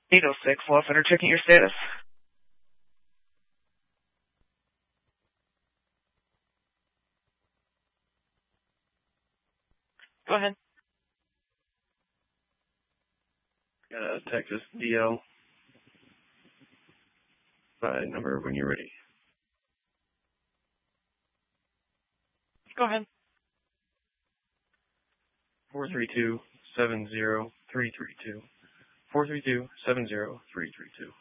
806, Law Center, checking your status. Go ahead. Texas DL. Number when you're ready. Go ahead. 432-70332. 432-70332.